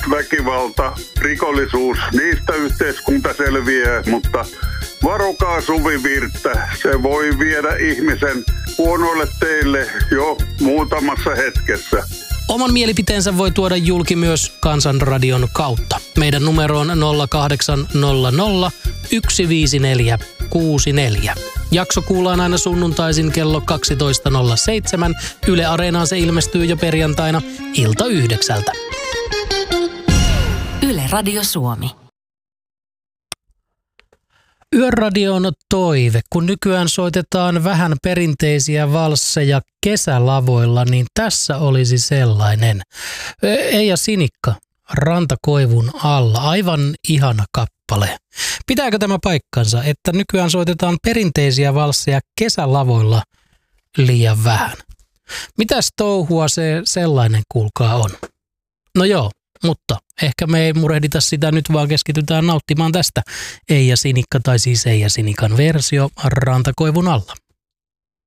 väkivalta, rikollisuus, niistä yhteiskunta selviää, mutta varokaa suvivirttä, se voi viedä ihmisen huonoille teille jo muutamassa hetkessä. Oman mielipiteensä voi tuoda julki myös Kansanradion kautta. Meidän numero on 0800 154 64. Jakso kuullaan aina sunnuntaisin kello 12.07. Yle Areenaan se ilmestyy jo perjantaina ilta 9. Yle Radio Suomi. Yöradion toive, kun nykyään soitetaan vähän perinteisiä valsseja kesälavoilla, niin tässä olisi sellainen. Eija Sinikka, Rantakoivun alla, aivan ihana kappale. Pitääkö tämä paikkansa, että nykyään soitetaan perinteisiä valsseja kesälavoilla liian vähän? Mitäs touhua se sellainen kuulkaa on? No joo. Mutta ehkä me ei murehdita sitä nyt, vaan keskitytään nauttimaan tästä Eija Sinikka, tai siis Eija Sinikan versio Rantakoivun alla.